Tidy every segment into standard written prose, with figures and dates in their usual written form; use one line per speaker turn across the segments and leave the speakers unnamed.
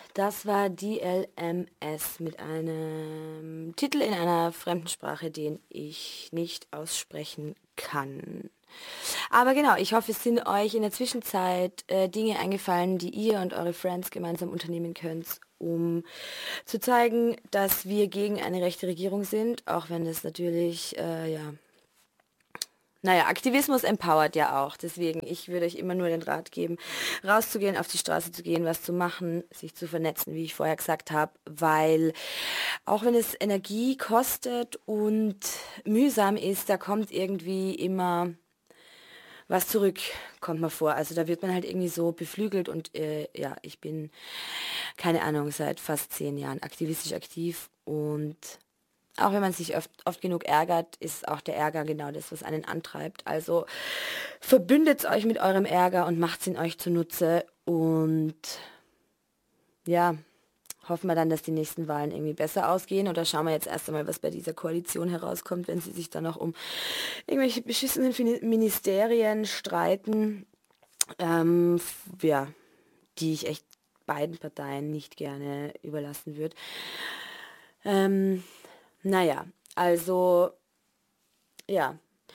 Das war DLMS mit einem Titel in einer fremden Sprache, den ich nicht aussprechen kann. Aber genau, ich hoffe, es sind euch in der Zwischenzeit Dinge eingefallen, die ihr und eure Friends gemeinsam unternehmen könnt, um zu zeigen, dass wir gegen eine rechte Regierung sind, auch wenn es natürlich, naja, Aktivismus empowert ja auch. Deswegen, ich würde euch immer nur den Rat geben, rauszugehen, auf die Straße zu gehen, was zu machen, sich zu vernetzen, wie ich vorher gesagt habe, weil auch wenn es Energie kostet und mühsam ist, da kommt irgendwie immer was zurück, kommt mir vor. Also da wird man halt irgendwie so beflügelt und ja, ich bin, keine Ahnung, seit fast 10 Jahren aktivistisch aktiv und auch wenn man sich oft genug ärgert, ist auch der Ärger genau das, was einen antreibt. Also verbündet euch mit eurem Ärger und macht es in euch zunutze. Und ja, hoffen wir dann, dass die nächsten Wahlen irgendwie besser ausgehen. Oder schauen wir jetzt erst einmal, was bei dieser Koalition herauskommt, wenn sie sich dann noch um irgendwelche beschissenen Ministerien streiten. Ja, die ich echt beiden Parteien nicht gerne überlassen würde. Naja, also ja,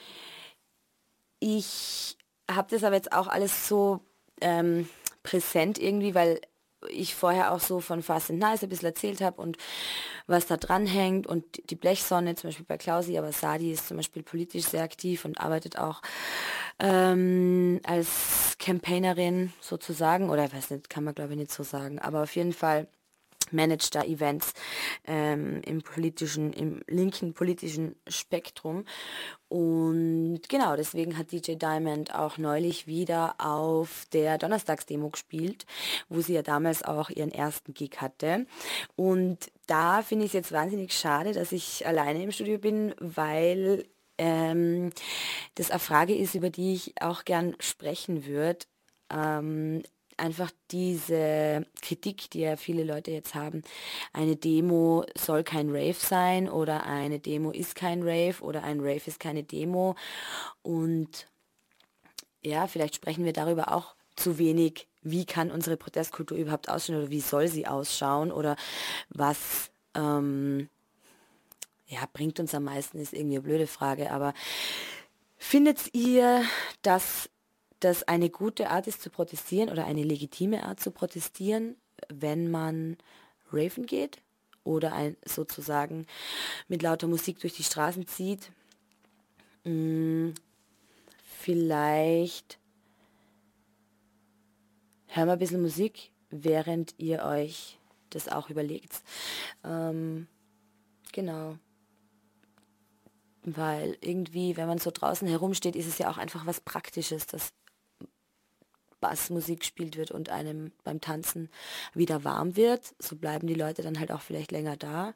ich habe das aber jetzt auch alles so präsent irgendwie, weil ich vorher auch so von Fast and Nice ein bisschen erzählt habe und was da dran hängt und die Blechsonne, zum Beispiel bei Klausi, aber Sadi ist zum Beispiel politisch sehr aktiv und arbeitet auch als Campaignerin sozusagen, oder ich weiß nicht, kann man glaube ich nicht so sagen, aber auf jeden Fall managt da Events im linken politischen Spektrum. Und genau, deswegen hat DJ Diamond auch neulich wieder auf der Donnerstagsdemo gespielt, wo sie ja damals auch ihren ersten Gig hatte. Und da finde ich es jetzt wahnsinnig schade, dass ich alleine im Studio bin, weil das eine Frage ist, über die ich auch gern sprechen würde. Ähm, Einfach diese Kritik, die ja viele Leute jetzt haben, eine Demo soll kein Rave sein oder eine Demo ist kein Rave oder ein Rave ist keine Demo. Und ja, vielleicht sprechen wir darüber auch zu wenig, wie kann unsere Protestkultur überhaupt ausschauen oder wie soll sie ausschauen oder was ja, bringt uns am meisten, ist irgendwie eine blöde Frage, aber findet ihr, dass das eine gute Art ist zu protestieren oder eine legitime Art zu protestieren, wenn man raven geht oder sozusagen mit lauter Musik durch die Straßen zieht? Vielleicht hören wir ein bisschen Musik, während ihr euch das auch überlegt. Genau. Weil irgendwie, wenn man so draußen herumsteht, ist es ja auch einfach was Praktisches, dass Bassmusik gespielt wird und einem beim Tanzen wieder warm wird. So bleiben die Leute dann halt auch vielleicht länger da.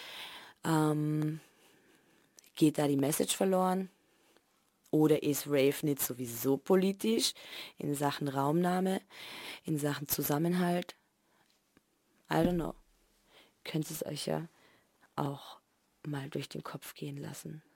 Geht da die Message verloren? Oder ist Rave nicht sowieso politisch in Sachen Raumnahme, in Sachen Zusammenhalt? I don't know. Könnt es euch ja auch mal durch den Kopf gehen lassen.